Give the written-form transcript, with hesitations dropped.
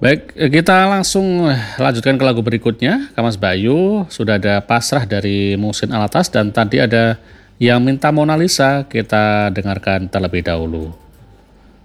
Baik, kita langsung lanjutkan ke lagu berikutnya. Kak Mas Bayu, sudah ada Pasrah dari Muhsin Alatas dan tadi ada Yang Minta Mona Lisa, kita dengarkan terlebih dahulu.